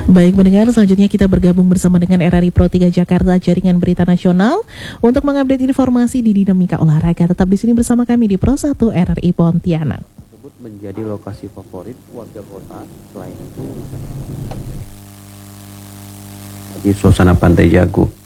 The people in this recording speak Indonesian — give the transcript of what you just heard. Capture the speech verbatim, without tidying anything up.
Baik pendengar, selanjutnya kita bergabung bersama dengan R R I Pro tiga Jakarta Jaringan Berita Nasional untuk mengupdate informasi di dinamika olahraga. Tetap di sini bersama kami di Pro satu R R I Pontianak. Tersebut menjadi lokasi favorit warga kota. Selain itu di suasana Pantai Jago.